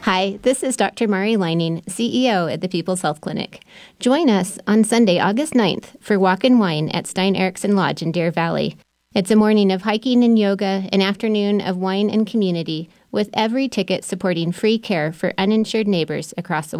Hi, this is Dr. Mari Leining, CEO at the People's Health Clinic. Join us on Sunday, August 9th for Walk and Wine at Stein Eriksen Lodge in Deer Valley. It's a morning of hiking and yoga, an afternoon of wine and community, with every ticket supporting free care for uninsured neighbors across the